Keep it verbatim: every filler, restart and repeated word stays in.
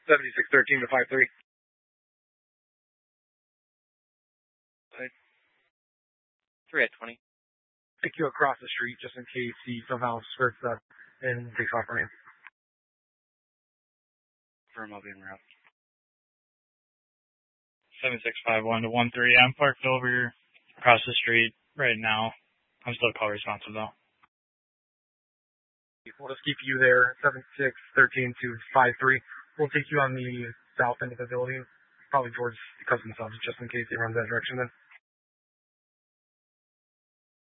seventy-six thirteen to five three. three at twenty. Take you across the street just in case he somehow skirts up and takes off from you. Firm, I'll be en route. seven six five one to one three. I'm parked over across the street right now. I'm still call responsive though. We'll just keep you there, seven six thirteen to five three. We'll take you on the south end of the building, probably towards the Cousins' house, just in case he runs that direction then.